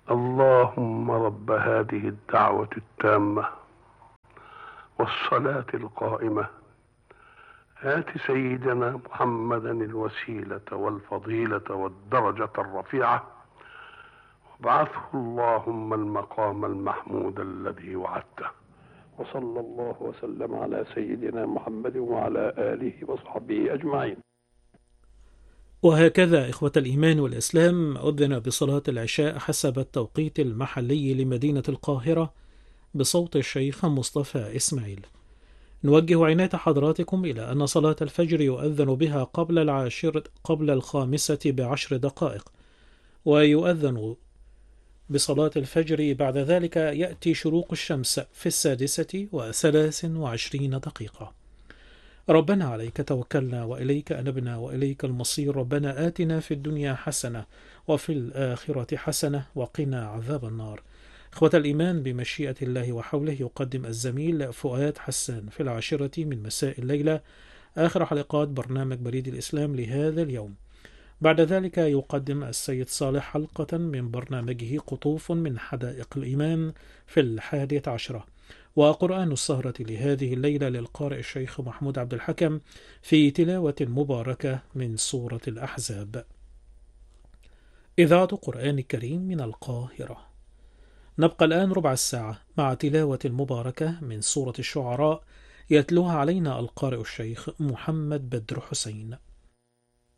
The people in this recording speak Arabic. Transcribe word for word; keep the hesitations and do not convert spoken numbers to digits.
اللهم رب هذه الدعوة التامة والصلاة القائمة آت سيدنا محمدا الوسيلة والفضيلة والدرجة الرفيعة وابعثه اللهم المقام المحمود الذي وعدته. وصلى الله وسلم على سيدنا محمد وعلى آله وصحبه أجمعين. وهكذا إخوة الإيمان والإسلام أذن بصلاة العشاء حسب التوقيت المحلي لمدينة القاهرة بصوت الشيخ مصطفى إسماعيل. نوجه عناية حضراتكم إلى أن صلاة الفجر يؤذن بها قبل العاشر قبل الخامسة بعشر دقائق، ويؤذن بصلاة الفجر بعد ذلك يأتي شروق الشمس في السادسة وثلاث وعشرين دقيقة. ربنا عليك توكلنا وإليك أنبنا وإليك المصير. ربنا آتنا في الدنيا حسنة وفي الآخرة حسنة وقنا عذاب النار. إخوة الإيمان، بمشيئة الله وحوله يقدم الزميل فؤاد حسان في العاشرة من مساء الليلة آخر حلقات برنامج بريد الإسلام لهذا اليوم. بعد ذلك يقدم السيد صالح حلقة من برنامجه قطوف من حدائق الإيمان في الحادية عشرة، وقرآن السهرة لهذه الليلة للقارئ الشيخ محمود عبد الحكم في تلاوة مباركة من سورة الأحزاب. إذاعة قرآن الكريم من القاهرة. نبقى الآن ربع الساعة مع تلاوة مباركة من سورة الشعراء يتلوها علينا القارئ الشيخ محمد بدر حسين.